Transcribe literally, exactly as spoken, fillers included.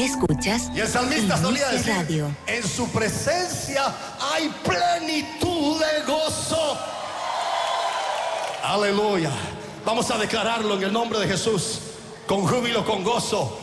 Escuchas Y el salmista solía decir, Radio. en su presencia hay plenitud de gozo. Aleluya. Vamos a declararlo en el nombre de Jesús, con júbilo, con gozo.